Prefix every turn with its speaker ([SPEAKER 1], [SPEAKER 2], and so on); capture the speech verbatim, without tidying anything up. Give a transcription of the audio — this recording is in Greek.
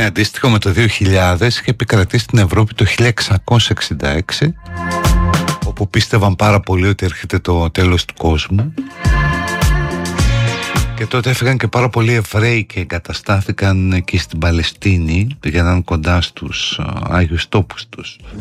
[SPEAKER 1] αντίστοιχο με το δύο χιλιάδες είχε επικρατήσει στην Ευρώπη το χίλια εξακόσια εξήντα έξι, όπου πίστευαν πάρα πολύ ότι έρχεται το τέλος του κόσμου. Και τότε έφυγαν και πάρα πολλοί Εβραίοι και εγκαταστάθηκαν εκεί στην Παλαιστίνη για να είναι κοντά στους Άγιους τόπους τους.